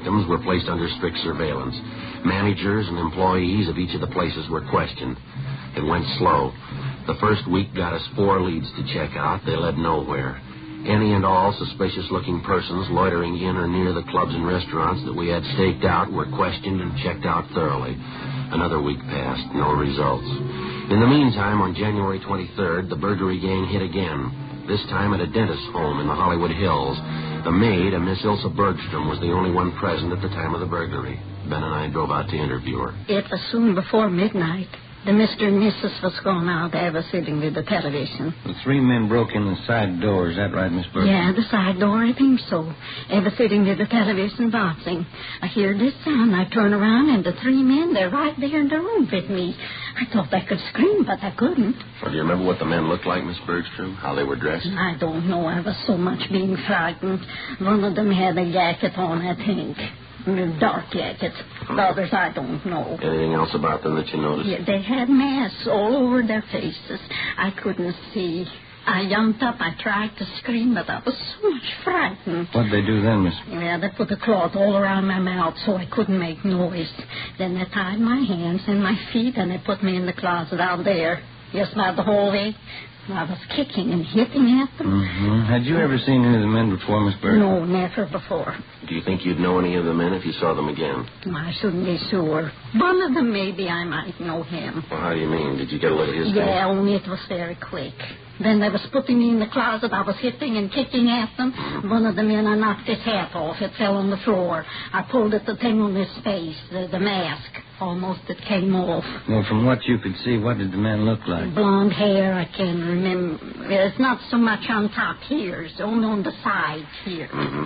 victims were placed under strict surveillance. Managers and employees of each of the places were questioned. It went slow. The first week got us 4 leads to check out. They led nowhere. Any and all suspicious-looking persons loitering in or near the clubs and restaurants that we had staked out were questioned and checked out thoroughly. Another week passed, no results. In the meantime, on January 23rd, the burglary gang hit again, this time at a dentist's home in the Hollywood Hills. The maid, a Miss Ilsa Bergstrom, was the only one present at the time of the burglary. Ben and I drove out to interview her. It was soon before midnight. The Mr. and Mrs. was gone out. They were sitting with the television. The 3 men broke in the side door. Is that right, Miss Bergstrom? Yeah, the side door, I think so. They were sitting with the television watching. I hear this sound. I turn around, and the 3 men, they're right there in the room with me. I thought I could scream, but I couldn't. Well, do you remember what the men looked like, Miss Bergstrom? How they were dressed? I don't know. I was so much being frightened. One of them had a jacket on, I think. Dark jacket. The others, I don't know. Anything else about them that you noticed? Yeah, they had masks all over their faces. I couldn't see. I jumped up. I tried to scream, but I was so much frightened. What'd they do then, Miss? Yeah, they put a cloth all around my mouth so I couldn't make noise. Then they tied my hands and my feet, and they put me in the closet out there. Yes, by the hallway. I was kicking and hitting at them. Mm-hmm. Had you ever seen any of the men before, Miss Bergstrom? No, never before. Do you think you'd know any of the men if you saw them again? I shouldn't be sure. One of them, maybe I might know him. Well, how do you mean? Did you get a look at his face? Yeah, only it was very quick. Then they was putting me in the closet. I was hitting and kicking at them. One of the men, I knocked his hat off. It fell on the floor. I pulled at the thing on his face, the mask. Almost it came off. Well, from what you could see, what did the man look like? Blonde hair, I can't remember. It's not so much on top here. It's only on the sides here. Mm-hmm.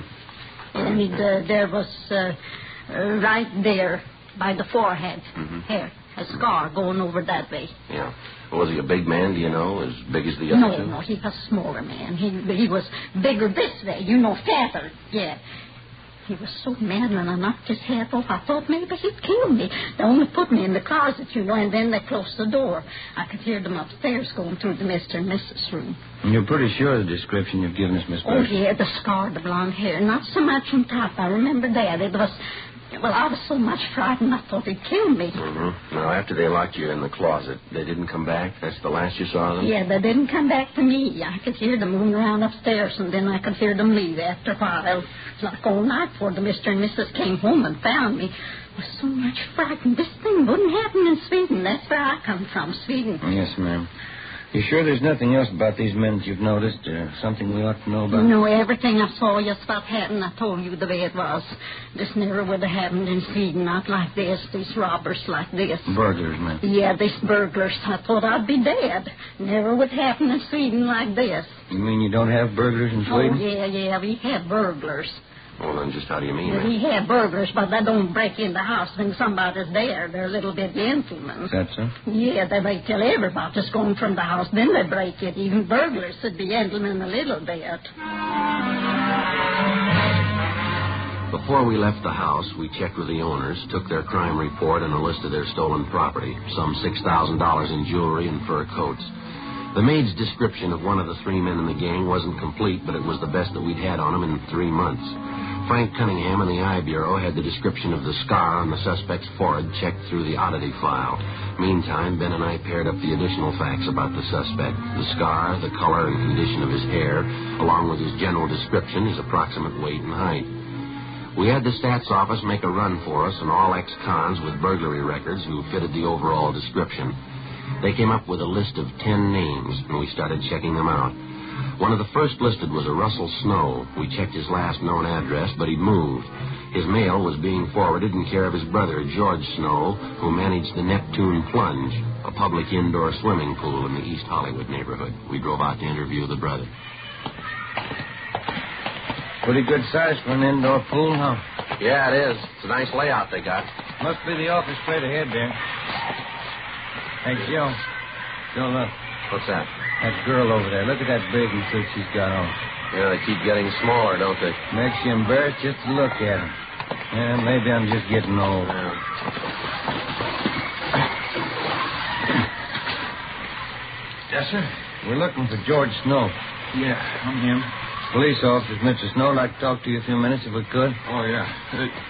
And there was right there by the forehead, hair, a scar going over that way. Yeah. Was he a big man, do you know? As big as the other two? No, he was a smaller man. He was bigger this way, fatter. Yeah. He was so mad when I knocked his hat off. I thought maybe he'd kill me. They only put me in the closet, and then they closed the door. I could hear them upstairs going through the Mr. and Mrs. room. And you're pretty sure of the description you've given us, Miss Bergstrom? Oh, yeah, the scar, the blonde hair. Not so much on top. I remember that. It was... Well, I was so much frightened, I thought he'd kill me. Mm-hmm. Now, after they locked you in the closet, they didn't come back? That's the last you saw them? Yeah, they didn't come back to me. I could hear them moving around upstairs, and then I could hear them leave after a while. It was like all night before the Mr. and Mrs. came home and found me. I was so much frightened. This thing wouldn't happen in Sweden. That's where I come from, Sweden. Yes, ma'am. You sure there's nothing else about these men that you've noticed? Something we ought to know about? No, everything I saw, just what happened, I told you the way it was. This never would have happened in Sweden, not like this. These robbers like this. Burglars, ma'am. Yeah, these burglars. I thought I'd be dead. Never would happen in Sweden like this. You mean you don't have burglars in Sweden? Oh, yeah, we have burglars. Well, then just how do you mean that? We have burglars, but they don't break in the house when somebody's there. They're a little bit gentlemen. Is that so? Yeah, they wait till everybody's gone from the house, then they break it. Even burglars should be gentlemen a little bit. Before we left the house, we checked with the owners, took their crime report and a list of their stolen property, some $6,000 in jewelry and fur coats. The maid's description of one of the 3 men in the gang wasn't complete, but it was the best that we'd had on him in 3 months. Frank Cunningham in the Eye Bureau had the description of the scar on the suspect's forehead checked through the oddity file. Meantime, Ben and I paired up the additional facts about the suspect. The scar, the color and condition of his hair, along with his general description, his approximate weight and height. We had the stats office make a run for us, and all ex-cons with burglary records who fitted the overall description. They came up with a list of 10 names, and we started checking them out. One of the first listed was a Russell Snow. We checked his last known address, but he'd moved. His mail was being forwarded in care of his brother, George Snow, who managed the Neptune Plunge, a public indoor swimming pool in the East Hollywood neighborhood. We drove out to interview the brother. Pretty good size for an indoor pool, huh? Yeah, it is. It's a nice layout they got. Must be the office straight ahead there. Hey, Joe. Joe, look. What's that? That girl over there. Look at that bathing suit she's got on. Yeah, they keep getting smaller, don't they? Makes you embarrassed just to look at them. Yeah, maybe I'm just getting old. Yeah. Yes, sir? We're looking for George Snow. Yeah, I'm him. Police officers, Mr. Snow, like to talk to you a few minutes if we could. Oh, yeah.